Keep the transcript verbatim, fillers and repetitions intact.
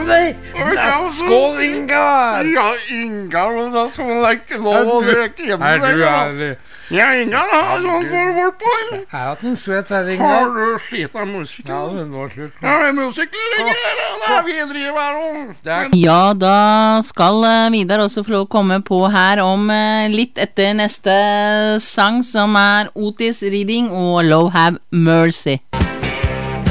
deg! Skål, Ingar! Ja, Ingar, men da skal man ikke lov å drikke hjemme. Er du ærlig? Ja, Ingar, har sånn for vårt på. Jeg har hatt en søt her, Ingar. Har du slitt av musikken? Ja, det var slutt. Ja, det er musikken ligger her, det er vi driver her om. Ja, da skal eh, Vidar også få lov å komme på her om eh, litt etter neste sang, som er Otis Reading og Love Have Mercy.